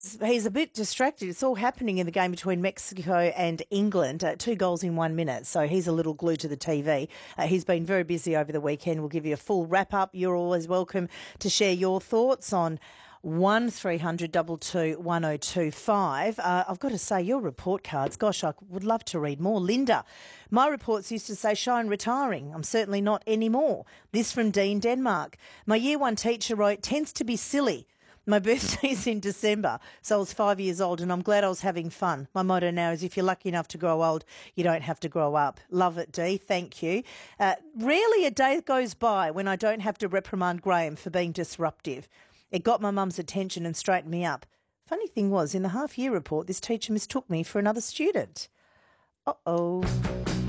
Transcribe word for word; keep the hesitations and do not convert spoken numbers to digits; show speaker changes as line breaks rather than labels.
He's a bit distracted. It's all happening in the game between Mexico and England. Uh, two goals in one minute. So he's a little glued to the T V. Uh, he's been very busy over the weekend. We'll give you a full wrap up. You're always welcome to share your thoughts on one three hundred two two one oh two five. Uh, I've got to say, your report cards, gosh, I would love to read more. Linda, my reports used to say Shine retiring. I'm certainly not anymore. This from Dean, Denmark. My year one teacher wrote, tends to be silly. My birthday's in December, so I was five years old and I'm glad I was having fun. My motto now is if you're lucky enough to grow old, you don't have to grow up. Love it, Dee. Thank you. Uh, rarely a day goes by when I don't have to reprimand Graham for being disruptive. It got my mum's attention and straightened me up. Funny thing was, in the half-year report, this teacher mistook me for another student. Uh-oh.